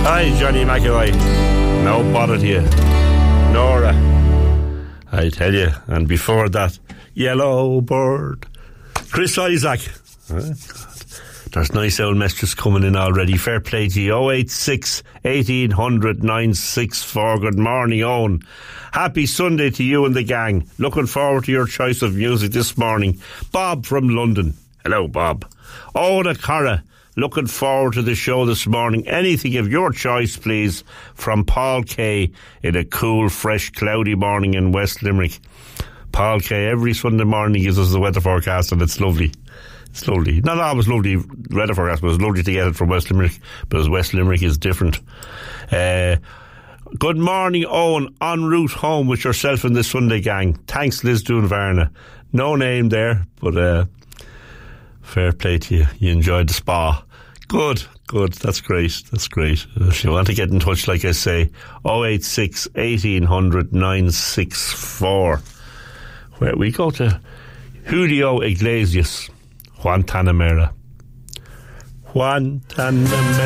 Hi, Johnny McAvoy. No bother to you. Nora, I tell you. And before that, Yellow Bird. Chris Isaac. There's nice old messages coming in already. Fair play to you. 086 1800 964. Good morning, Owen. Happy Sunday to you and the gang. Looking forward to your choice of music this morning. Bob from London. Hello, Bob. Oda Cara. Looking forward to the show this morning. Anything of your choice, please. From Paul K. in a cool, fresh, cloudy morning in West Limerick. Paul K. every Sunday morning gives us the weather forecast, and it's lovely. It's lovely. Not always lovely weather forecast, but it's lovely to get it from West Limerick, because West Limerick is different. Good morning, Owen. En route home with yourself and the Sunday gang. Thanks, Liz Dunvarna. No name there, but fair play to you. You enjoyed the spa. Good. That's great. If you want to get in touch, like I say, 086 1800 964. Where we go to Julio Iglesias. Guantanamera.